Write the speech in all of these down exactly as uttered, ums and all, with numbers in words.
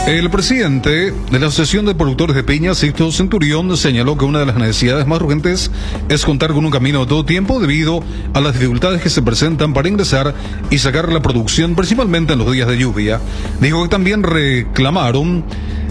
El presidente de la Asociación de Productores de Piña, Sixto Centurión, señaló que una de las necesidades más urgentes es contar con un camino de todo tiempo debido a las dificultades que se presentan para ingresar y sacar la producción, principalmente en los días de lluvia. Dijo que también reclamaron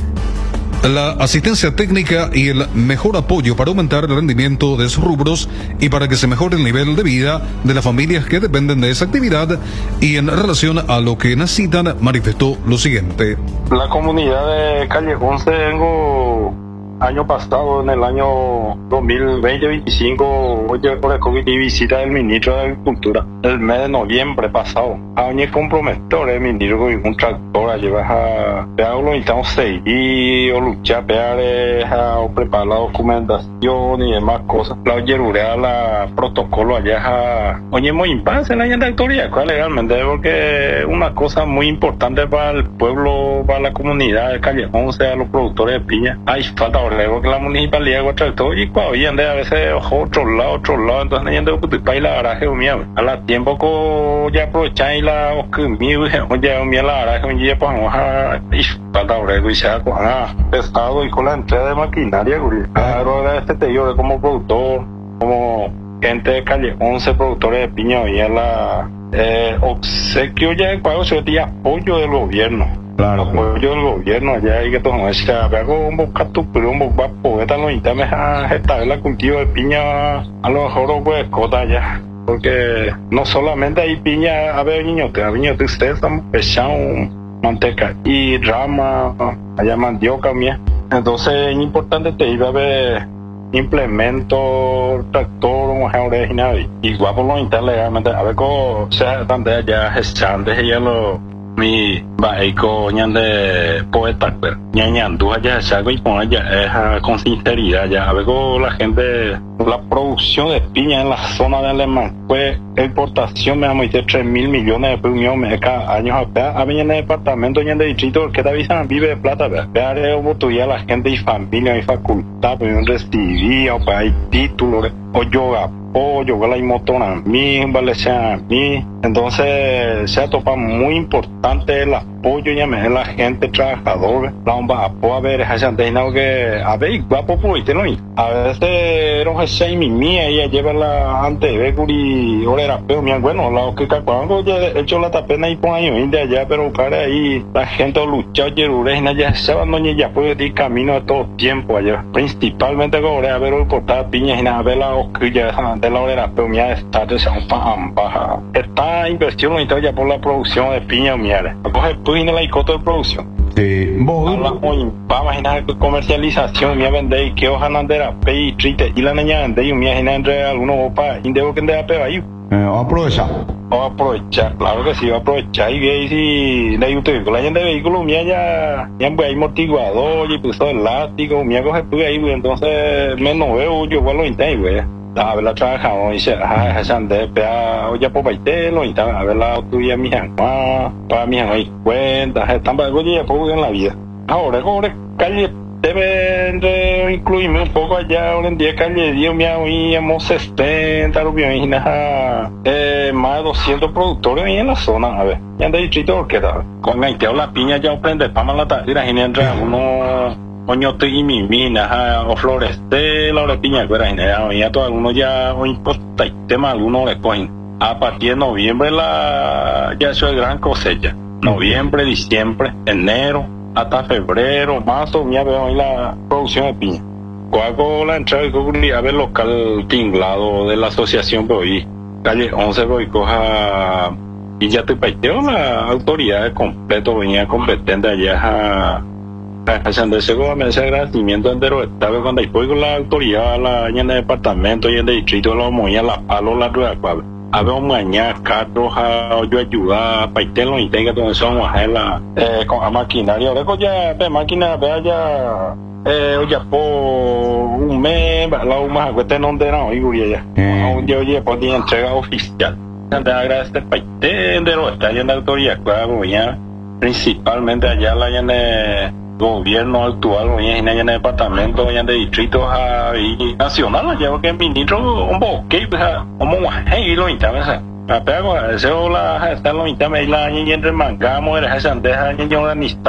la asistencia técnica y el mejor apoyo para aumentar el rendimiento de sus rubros y para que se mejore el nivel de vida de las familias que dependen de esa actividad. Y en relación a lo que necesitan, manifestó lo siguiente: la comunidad de Calle once vengo año pasado, en el año dos mil veinte veinticinco, oye, por el COVID y visita del ministro de Agricultura el mes de noviembre pasado. A un comprometor el ministro con un tractor a llevar a pegar lo intentamos seguir o luchar, pegar a preparar la documentación y demás cosas. La oyerurea, la protocolo allá a oye, muy impase la autoridad, legalmente, porque una cosa muy importante para el pueblo, para la comunidad de Calle once, a los productores de piña. Hay falta que la municipalidad con tractor y cuando hoy ande a veces ojo otro lado, otro lado, entonces no yendo a la garaje o mía, a la tiempo que ya aprovechan y la oscumí, ya mía la garaje, ya pues vamos a y falta obrero y sea con pesado y con la entrega de maquinaria, claro, este te digo como productor, como gente de Calle once, productores de piña, hoy en la eh, obsequio ya de pago, sobre todo apoyo del gobierno. Claro, apoyo del gobierno allá hay que tomar esa hago un bocato, pero un bocato poeta lo intame a gestar la cultivo de piña, a lo mejor o pues cota allá, porque no solamente hay piña, a ver niños, te niños de ustedes están pesando manteca y rama, allá mandioca mía, entonces es importante te iba a ver implemento, tractor, mujer original y guapo lo intenta legalmente, a ver cómo sea tanto allá gestantes y ya lo mi baico ñande poeta pero ñañandu allá saco y pon allá es con sinceridad ya a ver con la gente la producción de piña en la zona de Alemán pues exportación me amo dice tres mil millones de pesos me cada año a ver en el departamento ñande distrito que te avisan vive de plata ver de oportunidad la gente y familia y facultad pues un recibía o para hay títulos o yoga apoyo, que la imotona a mí, vale sea a mí. Entonces se ha topado muy importante el apoyo ya me la gente trabajadora. La bomba a ver esa gente que a ver guapo pues no a veces era un seis mi mía ella lleva la ante Becuri orera pero mi bueno la que cuando ya hecho la tapena y pon años de allá pero para ahí la gente luchó yerurena ya se va no ya puede ir camino de todo tiempo allá principalmente con a ver portada piña y nada ver la osquilla de la orera pero mía está de San Juan baja esta inversión y ya por la producción de piña mía coge pues en la icoto de producción. Sí, vos va imaginar comercialización me vender y que ojalá andera pay triste y la niña vender y me imagina entre algunos opa indego que andera pero ahí eh, aprovechar o aprovechar claro que sí va a aprovechar y ve si la YouTube la gente de vehículo mía ya ya pues hay amortiguador y puso elástico mía coge pues ahí entonces menos veo yo igual lo intento güey a ver la trabajamos y se ah esa ande pea o ya por baitelo y a ver la tuya mi mamá para mi mamá y cuenta están para algo ya poco en la vida ahora ahora calle deben de incluirme un poco allá ahora en día calle Dios mío y hemos setenta lo que eh más de doscientos productores ahí en la zona a ver ya de distrito que tal con el que la piña ya prende para la tira y entra uno coño y mi mina o flores de la piña que era generado ya todo algunos ya o importa el tema algunos le cogen a partir de noviembre la ya eso es gran cosecha noviembre diciembre enero hasta febrero marzo ya veo ahí la producción de piña hago la entrada y a ver local tinglado de la asociación que hoy calle once voy coja y ya te paiteo la autoridad completo venía competente allá a haciendo ese ese agradecimiento entero estaba cuando después con la autoridad la en el departamento y en el distrito lo movía la palo la rueda cual a ver mañana carros a yo ayudar para tenerlo y tenga todo eso vamos a la eh, con la maquinaria ahora ya de máquina vea ya eh oye por un mes la más que te no de no y ya un día oye por día entrega oficial te agradecer para entero está en la autoridad claro ya principalmente allá la en gobierno actual hoy en el departamento hoy en el distrito y nacional ya que el ministro un boque como un hey lo interesa pero eso la está lo interesa y la y entre mangamos era esa andeja y yo la